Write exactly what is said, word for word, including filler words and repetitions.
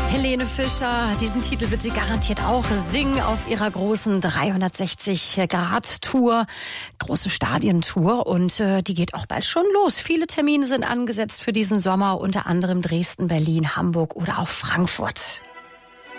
Helene Fischer, diesen Titel wird sie garantiert auch singen auf ihrer großen dreihundertsechzig Grad Tour, große Stadientour, und äh, die geht auch bald schon los. Viele Termine sind angesetzt für diesen Sommer, unter anderem Dresden, Berlin, Hamburg oder auch Frankfurt.